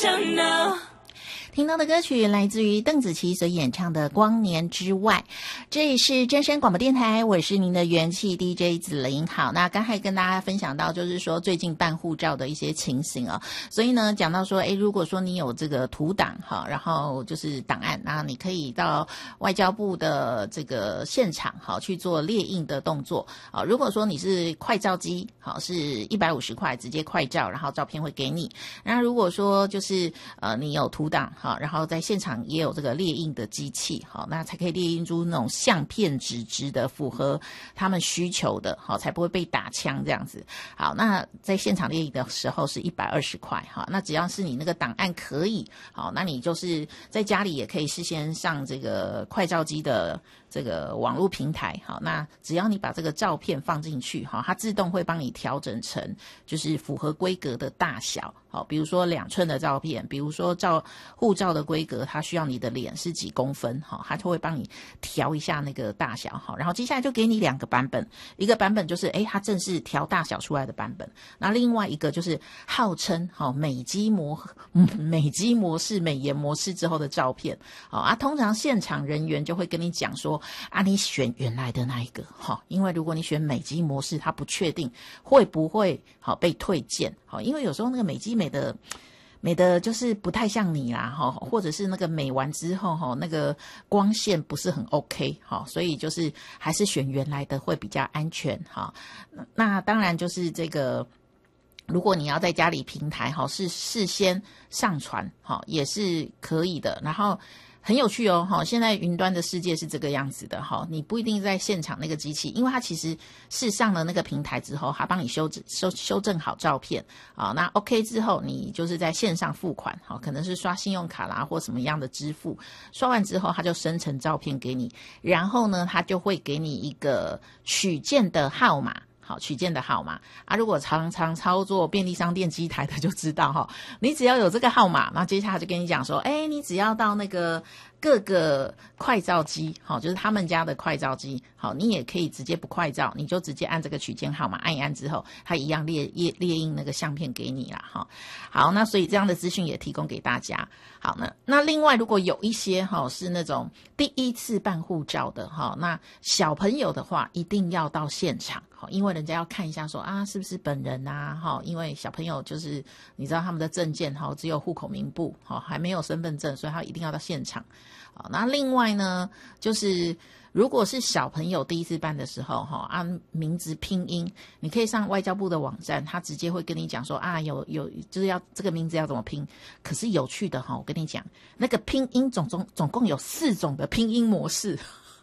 Don't know。 听到的歌曲来自于邓紫棋所演唱的《光年之外》，这里是真声广播电台，我是您的元气 DJ 子琳。好，那刚才跟大家分享到就是说最近办护照的一些情形哦，所以呢讲到说如果说你有这个图档哈，然后就是档案，那你可以到外交部的这个现场好去做列印的动作啊。如果说你是快照机好，是150块直接快照，然后照片会给你。那如果说就是你有图档好，然后在现场也有这个列印的机器好，那才可以列印出那种相片纸质的符合他们需求的好，才不会被打枪这样子。好，那在现场列印的时候是120块好，那只要是你那个档案可以好，那你就是在家里也可以事先上这个快照机的这个网络平台好，那只要你把这个照片放进去好，它自动会帮你调整成就是符合规格的大小好，比如说2寸的照片，比如说护照的规格它需要你的脸是几公分好，它就会帮你调一下那个大小好，然后接下来就给你2个版本，一个版本就是它正是调大小出来的版本，那另外一个就是号称好美肌模式美颜模式之后的照片好通常现场人员就会跟你讲说你选原来的那一个好，因为如果你选美肌模式，他不确定会不会好被退件好，因为有时候那个美肌美的就是不太像你啦或者是那个美完之后那个光线不是很 OK 所以就是还是选原来的会比较安全那当然就是这个如果你要在家里平台是事先上传也是可以的，然后很有趣现在云端的世界是这个样子的你不一定在现场那个机器，因为它其实是上了那个平台之后，它帮你修正好照片那 OK 之后，你就是在线上付款可能是刷信用卡啦或什么样的支付，刷完之后它就生成照片给你，然后呢它就会给你一个取件的号码好，取件的号码如果常常操作便利商店机台的就知道你只要有这个号码，那接下来就跟你讲说你只要到那个各个快照机就是他们家的快照机你也可以直接不快照，你就直接按这个取件号码按一按之后，它一样列印那个相片给你啦好，那所以这样的资讯也提供给大家。好，那另外如果有一些是那种第一次办护照的那小朋友的话一定要到现场因为人家要看一下说是不是本人因为小朋友就是你知道他们的证件只有户口名簿还没有身份证，所以他一定要到现场那另外呢就是如果是小朋友第一次办的时候名字拼音你可以上外交部的网站，他直接会跟你讲说有就是要这个名字要怎么拼。可是有趣的我跟你讲，那个拼音总共有4种的拼音模式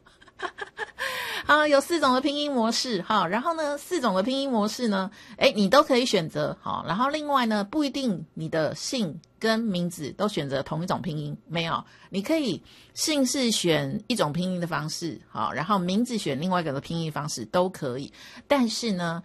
有4种的拼音模式然后呢4种的拼音模式呢你都可以选择然后另外呢不一定你的姓跟名字都选择同一种拼音，没有，你可以姓氏选一种拼音的方式然后名字选另外一个的拼音方式都可以，但是呢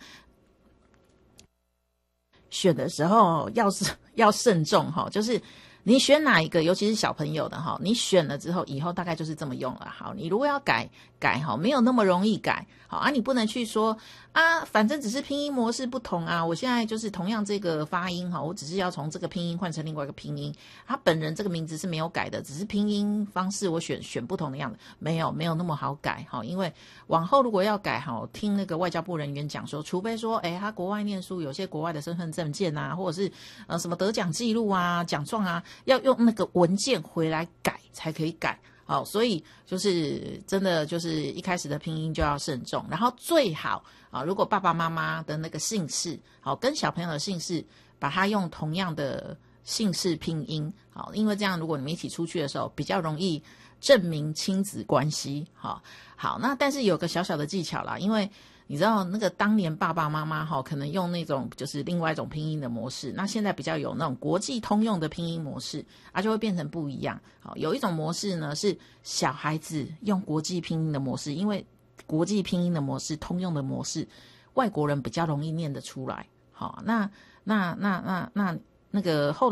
选的时候要慎重就是你选哪一个，尤其是小朋友的你选了之后以后大概就是这么用了好，你如果要改没有那么容易改好你不能去说反正只是拼音模式不同我现在就是同样这个发音我只是要从这个拼音换成另外一个拼音，他本人这个名字是没有改的，只是拼音方式我选不同的样子，没有那么好改因为往后如果要改听那个外交部人员讲说，除非说他国外念书，有些国外的身份证件或者是什么得奖记录奖状要用那个文件回来改才可以改所以就是真的就是一开始的拼音就要慎重，然后最好如果爸爸妈妈的那个姓氏跟小朋友的姓氏把它用同样的姓氏拼音因为这样如果你们一起出去的时候比较容易证明亲子关系好，那但是有个小小的技巧啦，因为你知道那个当年爸爸妈妈可能用那种就是另外一种拼音的模式，那现在比较有那种国际通用的拼音模式就会变成不一样有一种模式呢是小孩子用国际拼音的模式，因为国际拼音的模式通用的模式外国人比较容易念得出来那个后